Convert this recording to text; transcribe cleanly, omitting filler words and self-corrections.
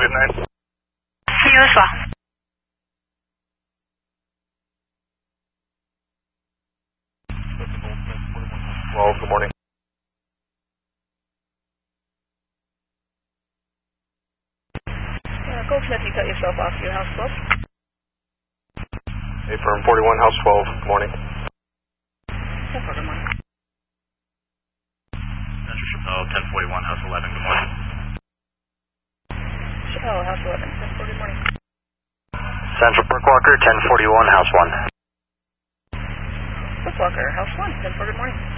good night. See you as well. Well, good morning. Goldsmith, you cut yourself off to your house 12. Hey, firm 41, house 12, good morning. Good morning. Central Chappelle, 1041, house 11, good morning. Chappelle, house 11, 10-4, good morning. Central Brookwalker, 1041, house 1. Brookwalker, house 1, 10-4, good morning.